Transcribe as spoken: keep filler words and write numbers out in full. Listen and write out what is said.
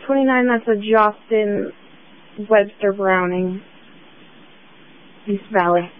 twenty-nine, that's a Justin Webster Browning. East Valley.